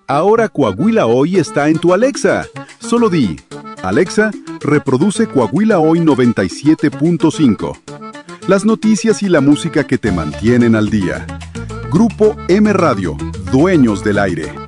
Ahora Coahuila Hoy está en tu Alexa. Solo di, Alexa, reproduce Coahuila Hoy 97.5. Las noticias y la música que te mantienen al día. Grupo M Radio, dueños del aire.